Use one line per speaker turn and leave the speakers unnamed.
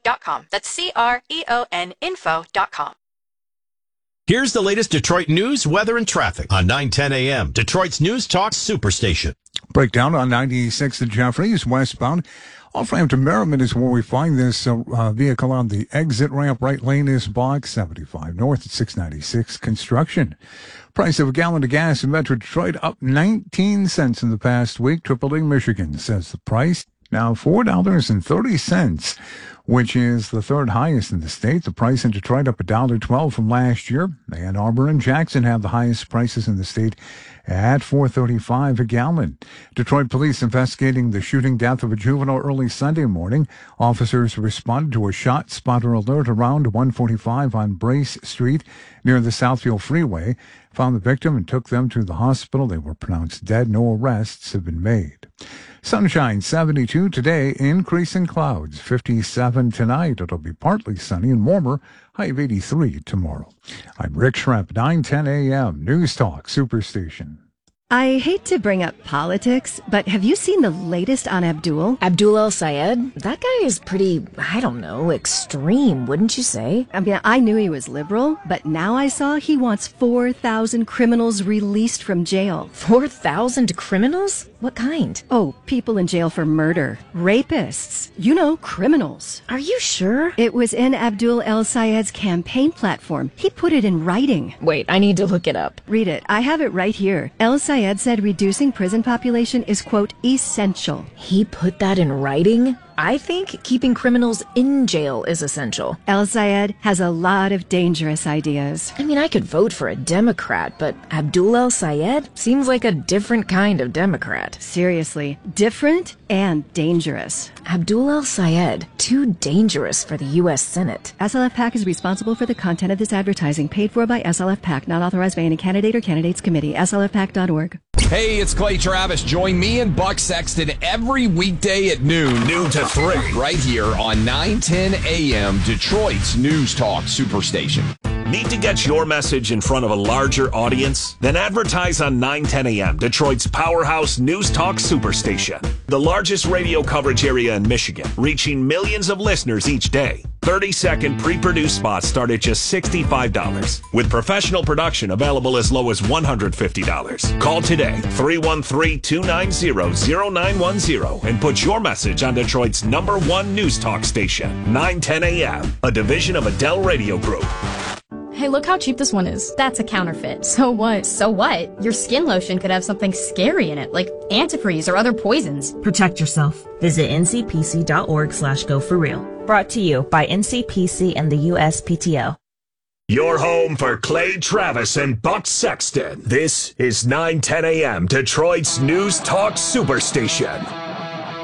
creoninfo.com. That's CREON info.com.
Here's the latest Detroit news, weather, and traffic on 9:10 a.m. Detroit's News Talk Superstation.
Breakdown on 96 at Jeffries westbound. Off ramp to Merriman is where we find this vehicle on the exit ramp. Right lane is blocked. 75 north at 696. Construction. Price of a gallon of gas in Metro Detroit up 19 cents in the past week. Triple D Michigan says the price now $4.30, which is the third highest in the state. The price in Detroit up $1.12 from last year. Ann Arbor and Jackson have the highest prices in the state at $4.35 a gallon. Detroit police investigating the shooting death of a juvenile early Sunday morning. Officers responded to a shot spotter alert around 145 on Brace Street near the Southfield Freeway. Found the victim and took them to the hospital. They were pronounced dead. No arrests have been made. Sunshine 72 today, increasing clouds 57 tonight. It'll be partly sunny and warmer, high of 83 tomorrow. I'm Rick Schrepp, 9:10 a.m. News Talk Superstation.
I hate to bring up politics, but have you seen the latest on Abdul?
Abdul El-Sayed? That guy is pretty, I don't know, extreme, wouldn't you say?
I mean, I knew he was liberal, but now I saw he wants 4,000 criminals released from jail.
4,000 criminals? What kind?
Oh, people in jail for murder. Rapists. You know, criminals.
Are you sure?
It was in Abdul El-Sayed's campaign platform. He put it in writing.
Wait, I need to look it up.
Read it. I have it right here. El-Sayed said reducing prison population is, quote, essential.
He put that in writing? I think keeping criminals in jail is essential.
El-Sayed has a lot of dangerous ideas.
I mean, I could vote for a Democrat, but Abdul El-Sayed seems like a different kind of Democrat.
Seriously, different and dangerous.
Abdul El-Sayed, too dangerous for the U.S. Senate.
SLF PAC is responsible for the content of this advertising, paid for by SLF PAC, not authorized by any candidate or candidates committee. SLFPAC.org.
Hey, it's Clay Travis. Join me and Buck Sexton every weekday at noon to 3, right here on 9:10 a.m. Detroit's News Talk Superstation.
Need to get your message in front of a larger audience? Then advertise on 9:10 a.m. Detroit's powerhouse News Talk Superstation, the largest radio coverage area in Michigan, reaching millions of listeners each day. 30-second pre-produced spots start at just $65, with professional production available as low as $150. Call today, 313-290-0910, and put your message on Detroit's #1 News Talk station, 9:10 a.m., a division of Adele Radio Group.
Hey, look how cheap this one is. That's a counterfeit. So what? So what? Your skin lotion could have something scary in it, like antifreeze or other poisons.
Protect yourself. Visit ncpc.org/go4real. Brought to you by NCPC and the USPTO.
Your home for Clay Travis and Buck Sexton. This is 9:10 a.m. Detroit's News Talk Superstation.